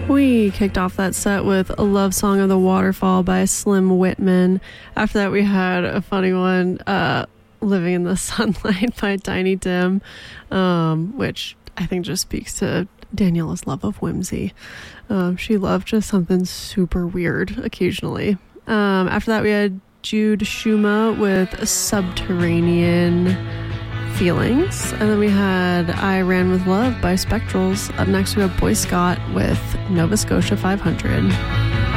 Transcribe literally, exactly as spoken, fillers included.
We kicked off that set with A Love Song of the Waterfall by Slim Whitman. After that, we had a funny one, uh, Living in the Sunlight by Tiny Tim, um, which I think just speaks to Daniela's love of whimsy. Um, she loved just something super weird occasionally. Um, after that, we had Jude Schuma with Subterranean Feelings. And then we had I Ran With Love by Spectrals. Up next, we have Boy Scott with Nova Scotia five hundred.